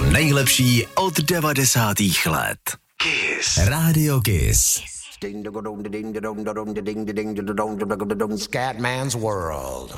nejlepší od 90. let. Kiss. Radio Kiss. Scatman's World.